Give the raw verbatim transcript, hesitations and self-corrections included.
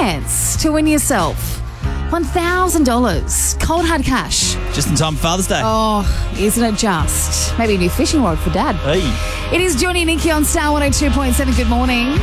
chance to win yourself one thousand dollars cold hard cash. Just in time for Father's Day. Oh, isn't it just? Maybe a new fishing rod for Dad. Hey. It is Johnny and Nikki on Star one oh two point seven. Good morning.